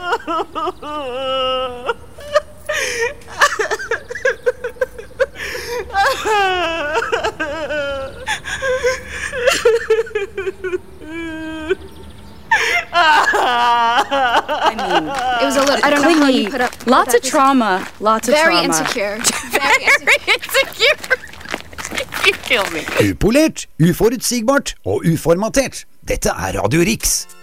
I mean, it was a little, I don't know how you put up lots of trauma, Very insecure. Very insecure. You kill me. Upolert, uforutsigbart og uformatert. Dette Radio Rix.